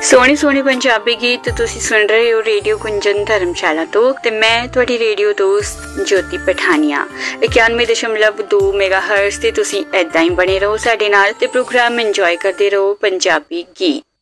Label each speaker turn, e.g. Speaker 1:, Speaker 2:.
Speaker 1: सोहने सोहने पंजाबी गीत तुसी सुन रहे हो रेडियो कुंजन धर्मशाला तो ते मैं तुहाडी रेडियो दोस्त ज्योति पठानिया 91.2 मेगाहर्ट्ज ते तुसी ऐदां ही बने रहो साडे नाल ते प्रोग्राम इंजॉय करते रहो पंजाबी गीत।